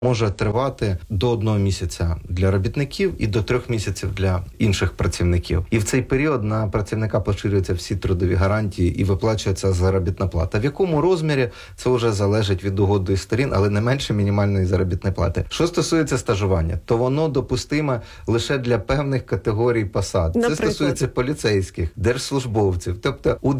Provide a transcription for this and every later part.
може тривати до 1 місяця для робітників і до 3 місяців для інших працівників. І в цей період на працівника поширюються всі трудові гарантії і виплачується заробітна плата. В якому розмірі це вже залежить від угоди сторін, але не менше мінімальної заробітної плати. Що стосується стажування, то воно допустиме лише для певних категорій посад. Наприклад? Це стосується поліцейських, держслужбовців. Тобто у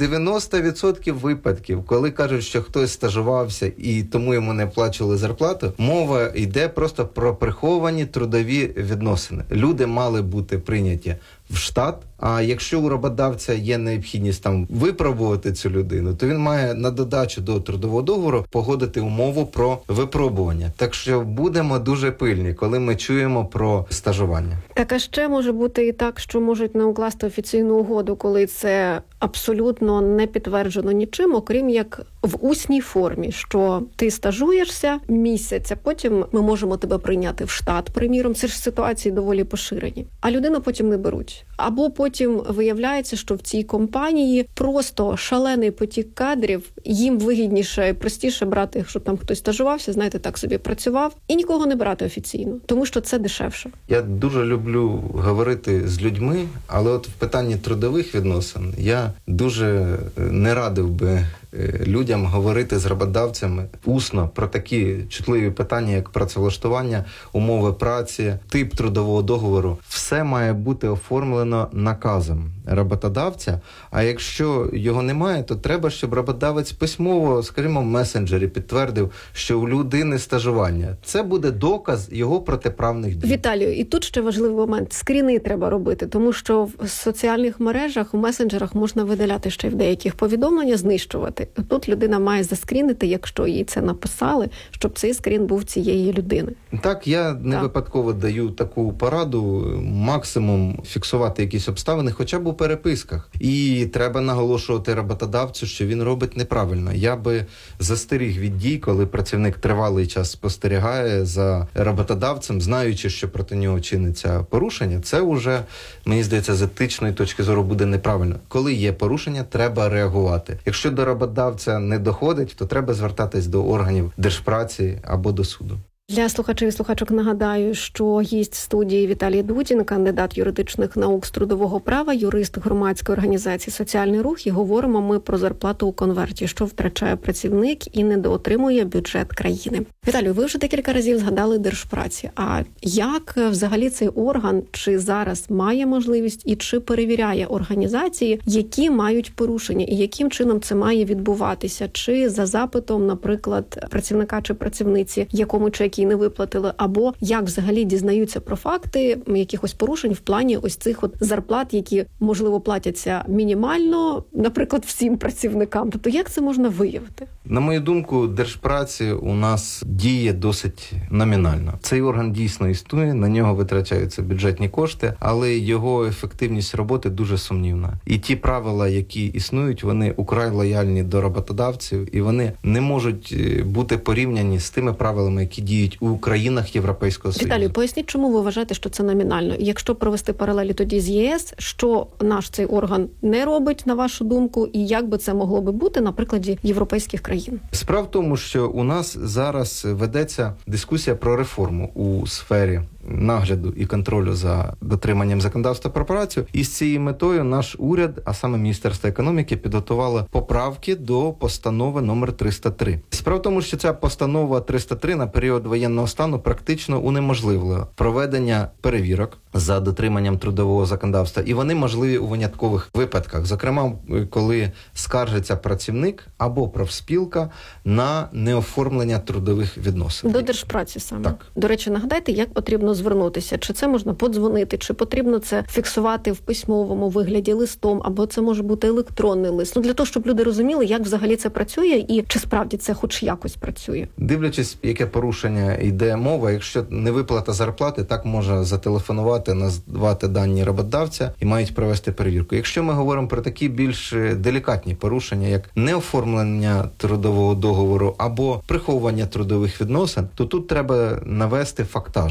90% випадків, коли кажуть, що хтось стажувався і тому йому не плачували зарплату, мова йде просто про приховані трудові відносини. Люди мали бути прийняті в штат, а якщо у роботодавця є необхідність там випробувати цю людину, то він має на додачу до трудового договору погодити умову про випробування. Так що будемо дуже пильні, коли ми чуємо про стажування. Так, а ще може бути і так, що можуть не укласти офіційну угоду, коли це абсолютно не підтверджено нічим, окрім як в усній формі, що ти стажуєшся місяць, а потім ми можемо тебе прийняти в штат, приміром. Це ж ситуації доволі поширені. А людину потім не беруть. Або потім виявляється, що в цій компанії просто шалений потік кадрів, їм вигідніше і простіше брати, якщо там хтось стажувався, знаєте, так собі працював, і нікого не брати офіційно, тому що це дешевше. Я дуже люблю говорити з людьми, але от в питанні трудових відносин я дуже не радив би людям говорити з роботодавцями усно про такі чутливі питання, як працевлаштування, умови праці, тип трудового договору. Все має бути оформлено наказом роботодавця, а якщо його немає, то треба, щоб роботодавець письмово, скажімо, в месенджері підтвердив, що у людини стажування. Це буде доказ його протиправних дій. Віталію, і тут ще важливий момент. Скріни треба робити, тому що в соціальних мережах, в месенджерах можна видаляти ще в деяких повідомлення, знищувати. Тут людина має заскрінити, якщо їй це написали, щоб цей скрін був цієї людини. Так, я не випадково даю таку пораду, максимум фіксувати якісь обставини, хоча б у переписках. І треба наголошувати роботодавцю, що він робить неправильно. Я би застеріг від дій, коли працівник тривалий час спостерігає за роботодавцем, знаючи, що проти нього чиниться порушення. Це вже, мені здається, з етичної точки зору буде неправильно. Коли є порушення, треба реагувати. Якщо до роботодавця не доходить, то треба звертатись до органів держпраці або до суду. Для слухачів і слухачок нагадаю, що гість студії Віталій Дудін, кандидат юридичних наук з трудового права, юрист громадської організації «Соціальний рух», і говоримо ми про зарплату у конверті, що втрачає працівник і недоотримує бюджет країни. Віталію, ви вже декілька разів згадали Держпраці. А як взагалі цей орган, чи зараз має можливість і чи перевіряє організації, які мають порушення, і яким чином це має відбуватися? Чи за запитом, наприклад, працівника чи працівниці, якому чеки не виплатили, або як взагалі дізнаються про факти якихось порушень в плані ось цих от зарплат, які, можливо, платяться мінімально, наприклад, всім працівникам. Тобто як це можна виявити? На мою думку, Держпраці у нас діє досить номінально. Цей орган дійсно існує, на нього витрачаються бюджетні кошти, але його ефективність роботи дуже сумнівна. І ті правила, які існують, вони украй лояльні до роботодавців, і вони не можуть бути порівняні з тими правилами, які діють у країнах Європейського Союзу. Віталій, поясніть, чому ви вважаєте, що це номінально? Якщо провести паралелі тоді з ЄС, що наш цей орган не робить, на вашу думку, і як би це могло би бути на прикладі європейських країн? Справа в тому, що у нас зараз ведеться дискусія про реформу у сфері нагляду і контролю за дотриманням законодавства про працю. І з цією метою наш уряд, а саме Міністерство економіки, підготувало поправки до постанови номер 303. Справа в тому, що ця постанова 303 на період воєнного стану практично унеможливила проведення перевірок за дотриманням трудового законодавства, і вони можливі у виняткових випадках. Зокрема, коли скаржиться працівник або профспілка на неоформлення трудових відносин. До Держпраці саме. Так. До речі, нагадайте, як потрібно звернутися? Чи це можна подзвонити, чи потрібно це фіксувати в письмовому вигляді листом, або це може бути електронний лист? Для того, щоб люди розуміли, як взагалі це працює і чи справді це хоч якось працює. Дивлячись, яке порушення йде мова, якщо не виплата зарплати, так може зателефонувати, назвати дані роботодавця і мають провести перевірку. Якщо ми говоримо про такі більш делікатні порушення, як неоформлення трудового договору або приховування трудових відносин, то тут треба навести фактаж дуже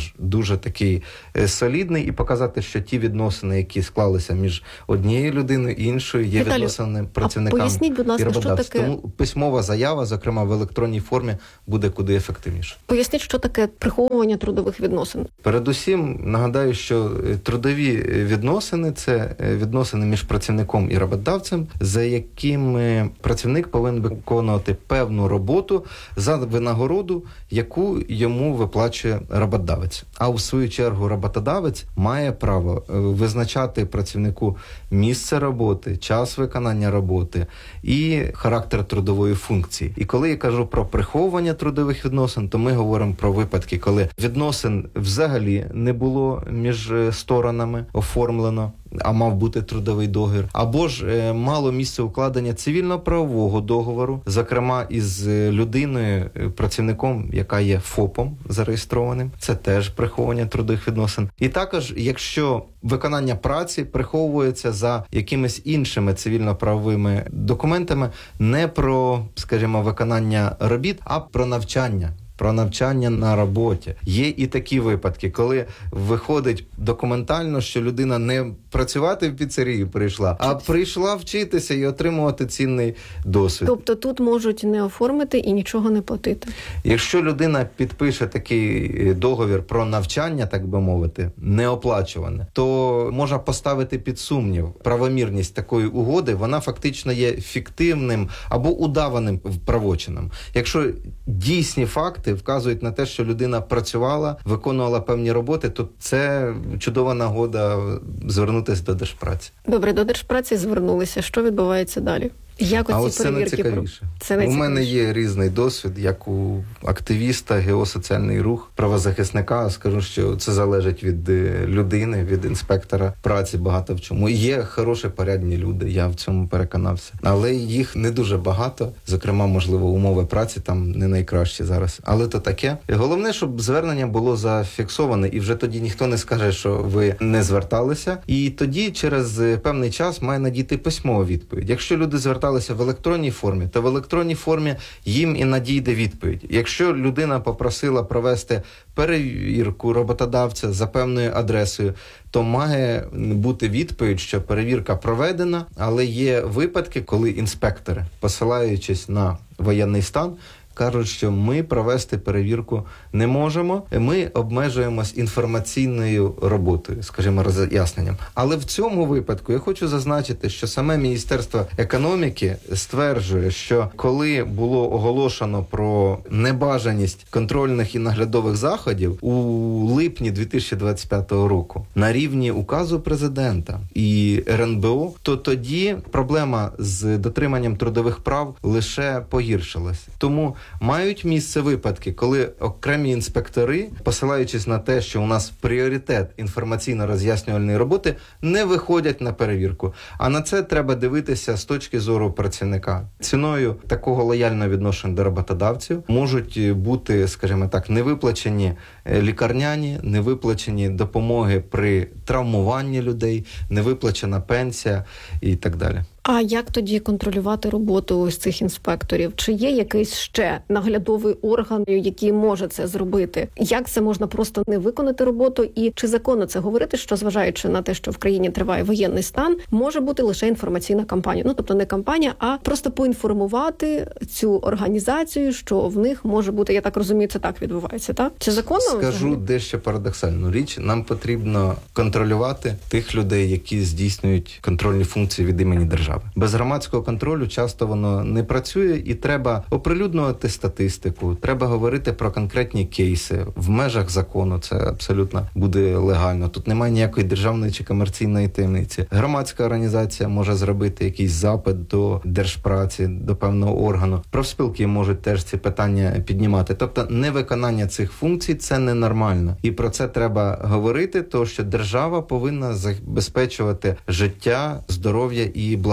дуже такий солідний і показати, що ті відносини, які склалися між однією людиною і іншою, є Віталію, відносини працівникам поясніть, будь ласка, і роботодавців. що таке... Тому письмова заява, зокрема в електронній формі, буде куди ефективніше. Поясніть, що таке приховування трудових відносин. Передусім, нагадаю, що трудові відносини – це відносини між працівником і роботодавцем, за якими працівник повинен виконувати певну роботу за винагороду, яку йому виплачує роботодавець. А в свою чергу роботодавець має право визначати працівнику місце роботи, час виконання роботи і характер трудової функції. І коли я кажу про приховування трудових відносин, то ми говоримо про випадки, коли відносин взагалі не було між сторонами оформлено, а мав бути трудовий договір, або ж мало місце укладення цивільно-правового договору, зокрема із людиною, працівником, яка є ФОПом зареєстрованим. Це теж приховування трудових відносин. І також, якщо виконання праці приховується за якимись іншими цивільно-правовими документами, не про, скажімо, виконання робіт, а про навчання. Про навчання на роботі. Є і такі випадки, коли виходить документально, що людина не працювати в піцерії прийшла, а прийшла вчитися і отримувати цінний досвід. Тобто тут можуть не оформити і нічого не платити? Якщо людина підпише такий договір про навчання, так би мовити, неоплачуване, то можна поставити під сумнів правомірність такої угоди, вона фактично є фіктивним або удаваним правочином. Якщо дійсні факти вказують на те, що людина працювала, виконувала певні роботи, то це чудова нагода звернутися до Держпраці. Добре, до Держпраці звернулися. Що відбувається далі? Як оці це найцікавіше. У мене є різний досвід, як у активіста, геосоціальний рух, правозахисника. Скажу, що це залежить від людини, від інспектора праці багато в чому. Є хороші, порядні люди, я в цьому переконався. Але їх не дуже багато. Зокрема, можливо, умови праці там не найкращі зараз. Але то таке. Головне, щоб звернення було зафіксоване, і вже тоді ніхто не скаже, що ви не зверталися. І тоді через певний час має надійти письмова відповідь. Якщо люди зверталися в електронній формі, то в електронній формі їм і надійде відповідь. Якщо людина попросила провести перевірку роботодавця за певною адресою, то має бути відповідь, що перевірка проведена, але є випадки, коли інспектори, посилаючись на воєнний стан, кажуть, що ми провести перевірку не можемо, ми обмежуємось інформаційною роботою, скажімо, роз'ясненням. Але в цьому випадку я хочу зазначити, що саме Міністерство економіки стверджує, що коли було оголошено про небажаність контрольних і наглядових заходів у липні 2025 року на рівні указу президента і РНБО, то тоді проблема з дотриманням трудових прав лише погіршилась. Тому мають місце випадки, коли окремі інспектори, посилаючись на те, що у нас пріоритет інформаційно-роз'яснювальної роботи, не виходять на перевірку. А на це треба дивитися з точки зору працівника. Ціною такого лояльного відношення до роботодавців можуть бути, скажімо так, невиплачені лікарняні, невиплачені допомоги при травмуванні людей, невиплачена пенсія і так далі. А як тоді контролювати роботу ось цих інспекторів? Чи є якийсь ще наглядовий орган, який може це зробити? Як це можна просто не виконати роботу? І чи законно це говорити, що, зважаючи на те, що в країні триває воєнний стан, може бути лише інформаційна кампанія? Ну, тобто не кампанія, а просто поінформувати цю організацію, що в них може бути, я так розумію, це так відбувається, так? Чи законно? Скажу дещо парадоксальну річ. Нам потрібно контролювати тих людей, які здійснюють контрольні функції від імені держави. Без громадського контролю часто воно не працює, і треба оприлюднювати статистику, треба говорити про конкретні кейси в межах закону. Це абсолютно буде легально. Тут немає ніякої державної чи комерційної таємниці. Громадська організація може зробити якийсь запит до Держпраці, до певного органу. Профспілки можуть теж ці питання піднімати. Тобто невиконання цих функцій – це ненормально. І про це треба говорити, тому що держава повинна забезпечувати життя, здоров'я і благополуччя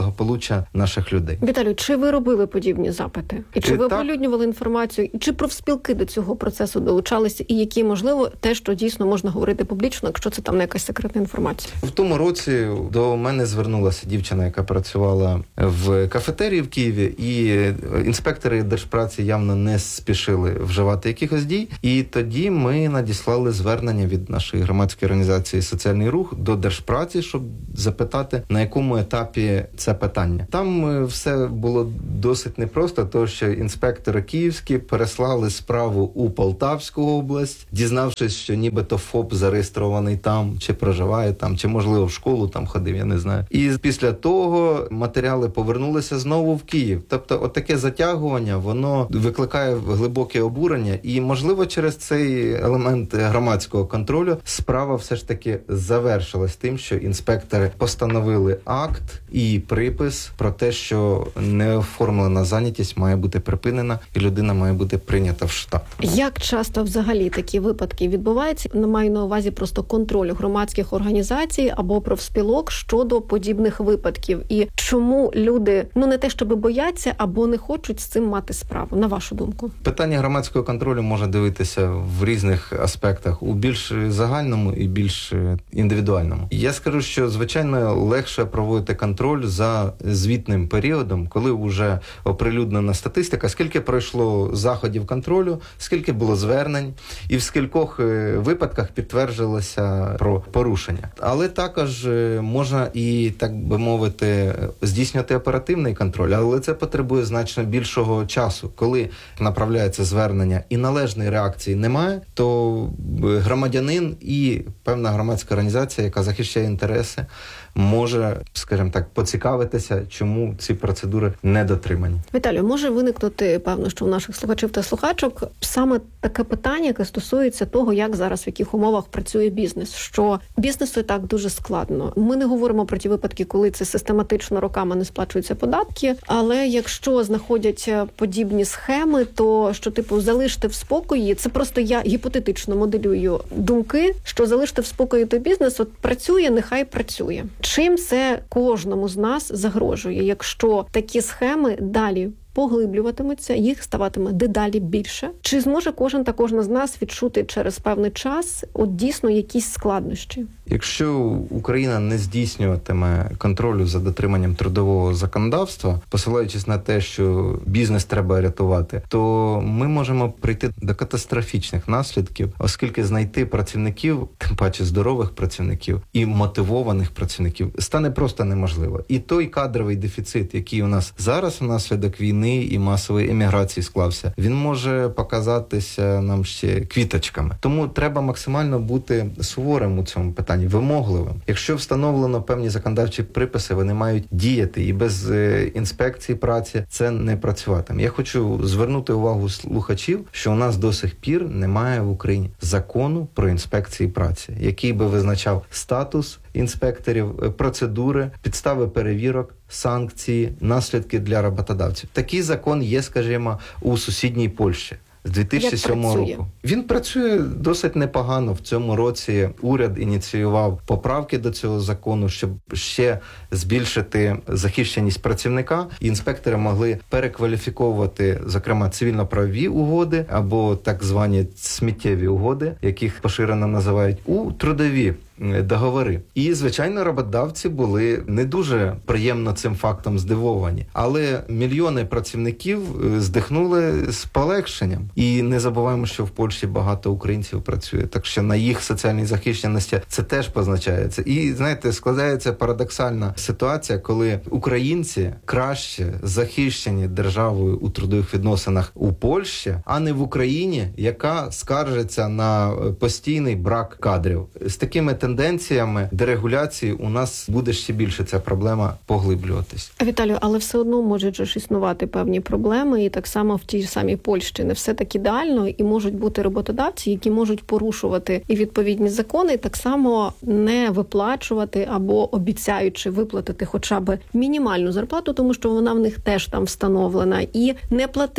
благополуччя наших людей. Віталію, чи ви робили подібні запити? І чи ви Так. оприлюднювали інформацію? І чи профспілки до цього процесу долучалися? І які, можливо, те, що дійсно можна говорити публічно, якщо це там не якась секретна інформація? В тому році до мене звернулася дівчина, яка працювала в кафетерії в Києві, і інспектори Держпраці явно не спішили вживати якихось дій. І тоді ми надіслали звернення від нашої громадської організації «Соціальний рух» до Держпраці, щоб запитати, на якому етапі це питання. Там все було досить непросто, тому що інспектори київські переслали справу у Полтавську область, дізнавшись, що нібито ФОП зареєстрований там, чи проживає там, чи, можливо, в школу там ходив, я не знаю. І після того матеріали повернулися знову в Київ. Тобто, отаке затягування, воно викликає глибоке обурення, і, можливо, через цей елемент громадського контролю справа все ж таки завершилась тим, що інспектори постановили акт і припис про те, що неоформлена зайнятість має бути припинена і людина має бути прийнята в штат. Як часто взагалі такі випадки відбуваються? Не маю на увазі просто контролю громадських організацій або профспілок щодо подібних випадків. І чому люди, не те, щоб бояться, або не хочуть з цим мати справу, на вашу думку? Питання громадського контролю може дивитися в різних аспектах, у більш загальному і більш індивідуальному. Я скажу, що, звичайно, легше проводити контроль за звітним періодом, коли вже оприлюднена статистика, скільки пройшло заходів контролю, скільки було звернень, і в скількох випадках підтвердилося про порушення. Але також можна і, так би мовити, здійснювати оперативний контроль, але це потребує значно більшого часу. Коли направляється звернення і належної реакції немає, то громадянин і певна громадська організація, яка захищає інтереси, може, скажімо так, поцікавитися, чому ці процедури не дотримані. Віталію, може виникнути, певно, що у наших слухачів та слухачок саме таке питання, яке стосується того, як зараз, в яких умовах працює бізнес, що бізнесу і так дуже складно. Ми не говоримо про ті випадки, коли це систематично роками не сплачуються податки, але якщо знаходять подібні схеми, то що, залиште в спокої, це просто я гіпотетично моделюю думки, що залиште в спокої той бізнес, от працює, нехай працює. Чим це кожному з нас загрожує, якщо такі схеми далі поглиблюватимуться, їх ставатиме дедалі більше? Чи зможе кожен та кожна з нас відчути через певний час дійсно якісь складнощі? Якщо Україна не здійснюватиме контролю за дотриманням трудового законодавства, посилаючись на те, що бізнес треба рятувати, то ми можемо прийти до катастрофічних наслідків, оскільки знайти працівників, тим паче здорових працівників і мотивованих працівників, стане просто неможливо. І той кадровий дефіцит, який у нас зараз внаслідок війни і масової еміграції склався, він може показатися нам ще квіточками. Тому треба максимально бути суворим у цьому питанні, вимогливим. Якщо встановлено певні законодавчі приписи, вони мають діяти, і без інспекції праці це не працюватиме. Я хочу звернути увагу слухачів, що у нас до сих пір немає в Україні закону про інспекції праці, який би визначав статус інспекторів, процедури, підстави перевірок, санкції, наслідки для роботодавців. Такий закон є, скажімо, у сусідній Польщі з 2007 року. Він працює досить непогано. В цьому році уряд ініціював поправки до цього закону, щоб ще збільшити захищеність працівника. Інспектори могли перекваліфіковувати, зокрема, цивільно-правові угоди або так звані сміттєві угоди, яких поширено називають, у трудові договори. І, звичайно, роботодавці були не дуже приємно цим фактом здивовані. Але мільйони працівників здихнули з полегшенням. І не забуваємо, що в Польщі багато українців працює. Так що на їх соціальній захищеності це теж позначається. І, знаєте, складається парадоксальна ситуація, коли українці краще захищені державою у трудових відносинах у Польщі, а не в Україні, яка скаржиться на постійний брак кадрів. З такими тенденціями дерегуляції у нас буде ще більше ця проблема поглиблюватись. Віталію, але все одно можуть же ж існувати певні проблеми, і так само в тій самій Польщі не все так ідеально, і можуть бути роботодавці, які можуть порушувати і відповідні закони, і так само не виплачувати або обіцяючи виплатити хоча б мінімальну зарплату, тому що вона в них теж там встановлена, і не платити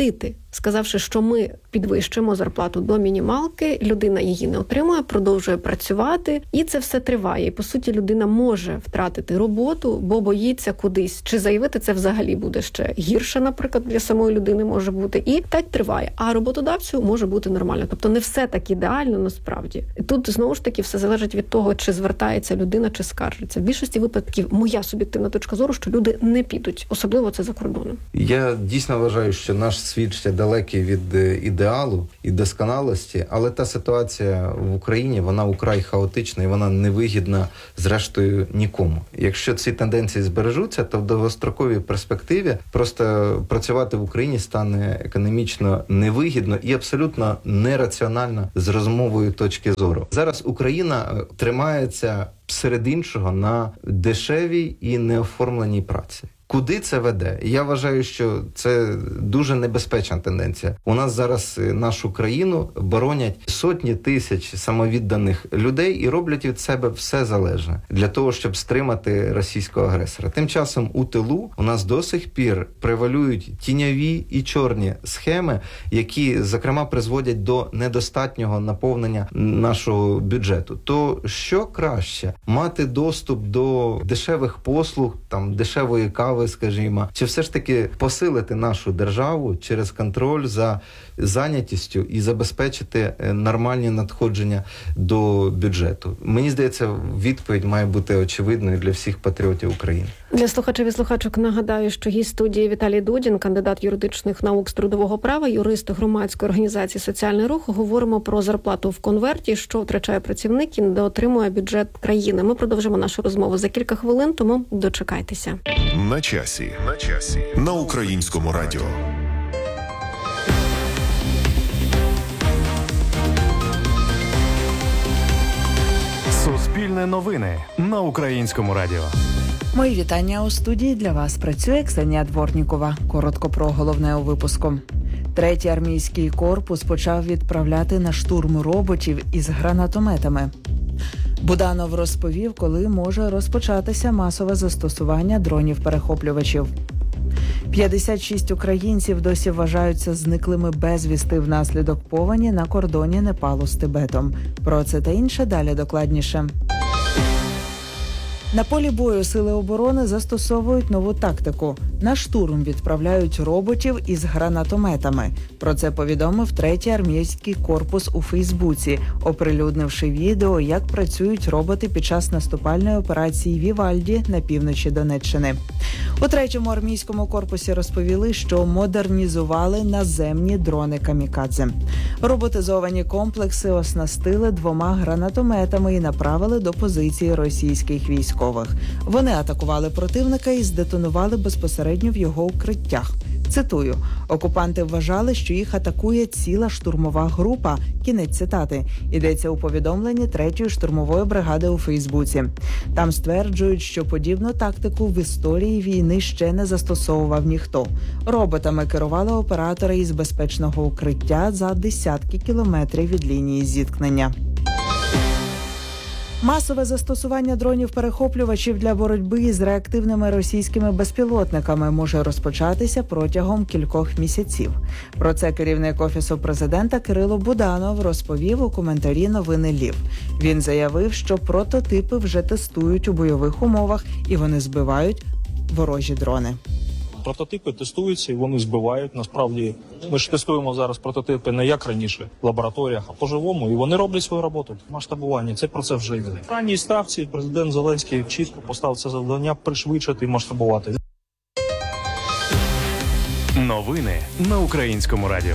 сказавши, що ми підвищимо зарплату до мінімалки, людина її не отримує, продовжує працювати, і це все триває. І, по суті, людина може втратити роботу, бо боїться кудись. Чи заявити це взагалі буде ще гірше, наприклад, для самої людини може бути. І так триває. А роботодавцю може бути нормально. Тобто не все так ідеально насправді. І тут, знову ж таки, все залежить від того, чи звертається людина, чи скаржиться. В більшості випадків моя суб'єктивна точка зору, що люди не підуть. Особливо це за кордоном. Я дійсно вважаю, що наш світ ще далекий від ідеалу і досконалості, але та ситуація в Україні, вона украй хаотична і вона невигідна, зрештою, нікому. Якщо ці тенденції збережуться, то в довгостроковій перспективі просто працювати в Україні стане економічно невигідно і абсолютно нераціонально з розумової точки зору. Зараз Україна тримається серед іншого на дешевій і неоформленій праці. Куди це веде? Я вважаю, що це дуже небезпечна тенденція. У нас зараз нашу країну боронять сотні тисяч самовідданих людей і роблять від себе все залежне для того, щоб стримати російського агресора. Тим часом у тилу у нас до сих пір превалюють тіньові і чорні схеми, які, зокрема, призводять до недостатнього наповнення нашого бюджету. То що краще? Мати доступ до дешевих послуг, дешевої кави, скажімо, чи все ж таки посилити нашу державу через контроль за зайнятістю і забезпечити нормальні надходження до бюджету? Мені здається, відповідь має бути очевидною для всіх патріотів України. Для слухачів і слухачок нагадаю, що гість студії Віталій Дудін, кандидат юридичних наук з трудового права, юрист громадської організації «Соціальний рух». Говоримо про зарплату в конверті, що втрачає працівник і недоотримує бюджет країни. Ми продовжимо нашу розмову за кілька хвилин, тому дочекайтеся. На часі. На Українському радіо. Суспільне новини на Українському радіо. Мої вітання у студії. Для вас працює Ксенія Дворнікова. Коротко про головне у випуску. Третій армійський корпус почав відправляти на штурм роботів із гранатометами. Буданов розповів, коли може розпочатися масове застосування дронів-перехоплювачів. 56 українців досі вважаються зниклими безвісти внаслідок повені на кордоні Непалу з Тибетом. Про це та інше далі докладніше. На полі бою сили оборони застосовують нову тактику. На штурм відправляють роботів із гранатометами. Про це повідомив третій армійський корпус у Фейсбуці, оприлюднивши відео, як працюють роботи під час наступальної операції «Вівальді» на півночі Донеччини. У третьому армійському корпусі розповіли, що модернізували наземні дрони «Камікадзе». Роботизовані комплекси оснастили 2 гранатометами і направили до позиції російських військових. Вони атакували противника і здетонували безпосередньо в його укриттях. Цитую: «Окупанти вважали, що їх атакує ціла штурмова група». Кінець цитати. Йдеться у повідомленні 3-ї штурмової бригади у Фейсбуці. Там стверджують, що подібну тактику в історії війни ще не застосовував ніхто. Роботами керували оператори із безпечного укриття за десятки кілометрів від лінії зіткнення. Масове застосування дронів-перехоплювачів для боротьби із реактивними російськими безпілотниками може розпочатися протягом кількох місяців. Про це керівник Офісу президента Кирило Буданов розповів у коментарі «Новини Львів». Він заявив, що прототипи вже тестують у бойових умовах і вони збивають ворожі дрони. Прототипи тестуються і вони збивають. Насправді, ми ж тестуємо зараз прототипи не як раніше в лабораторіях, а по-живому. І вони роблять свою роботу. Масштабування – це процес вже йде. В ранній ставці президент Зеленський чітко поставив це завдання пришвидшити і масштабувати. Новини на Українському радіо.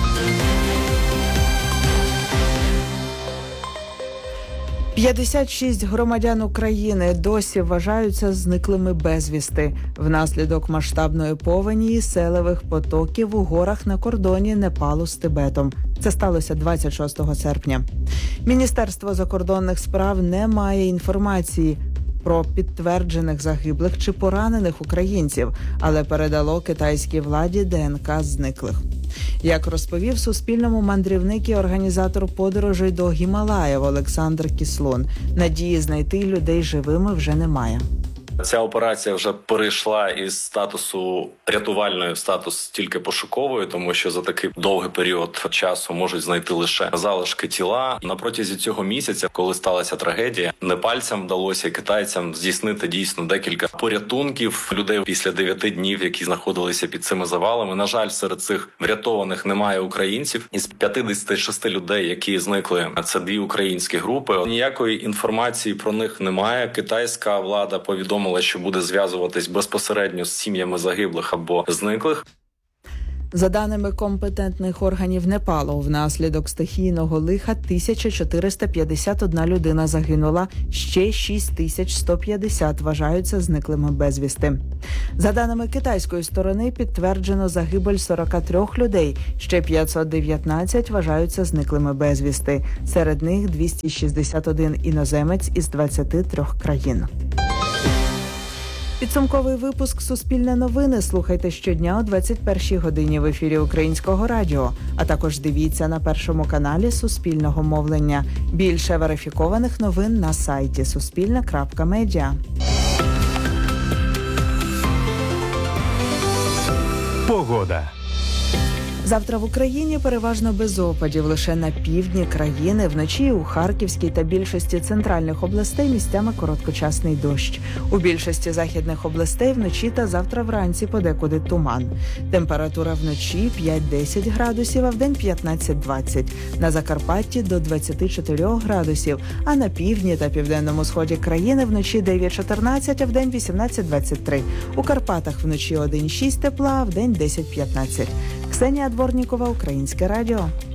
– 56 громадян України досі вважаються зниклими безвісти внаслідок масштабної повені і селевих потоків у горах на кордоні Непалу з Тибетом. Це сталося 26 серпня. Міністерство закордонних справ не має інформації про підтверджених загиблих чи поранених українців, але передало китайській владі ДНК зниклих. Як розповів Суспільному мандрівник і організатор подорожей до Гімалаїв Олександр Кіслун, надії знайти людей живими вже немає. Ця операція вже перейшла із статусу рятувальної в статус тільки пошукової, тому що за такий довгий період часу можуть знайти лише залишки тіла. На протязі цього місяця, коли сталася трагедія, непальцям вдалося китайцям здійснити дійсно декілька порятунків людей після 9 днів, які знаходилися під цими завалами. На жаль, серед цих врятованих немає українців. Із 56 людей, які зникли, це 2 українські групи. Ніякої інформації про них немає. Китайська влада повідомила, що буде зв'язуватись безпосередньо з сім'ями загиблих або зниклих. За даними компетентних органів Непалу, внаслідок стихійного лиха 1451 людина загинула, ще 6150 вважаються зниклими безвісти. За даними китайської сторони, підтверджено загибель 43 людей, ще 519 вважаються зниклими безвісти. Серед них 261 іноземець із 23 країн. Підсумковий випуск «Суспільне новини» слухайте щодня о 21-й годині в ефірі Українського радіо, а також дивіться на Першому каналі Суспільного мовлення. Більше верифікованих новин на сайті suspilne.media. Погода. Завтра в Україні переважно без опадів. Лише на півдні країни, вночі у Харківській та більшості центральних областей місцями короткочасний дощ. У більшості західних областей вночі та завтра вранці подекуди туман. Температура вночі 5-10 градусів, а вдень 15-20. На Закарпатті до 24 градусів, а на півдні та південному сході країни вночі 9-14, а вдень 18-23. У Карпатах вночі 1-6 тепла, а вдень 10-15. Ксенія Дворнікова, Українське радіо.